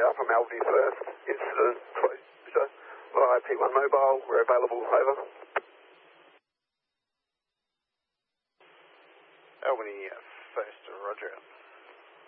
from Albany First. Incident closure. P1 Mobile, we're available, over. Albany First, roger.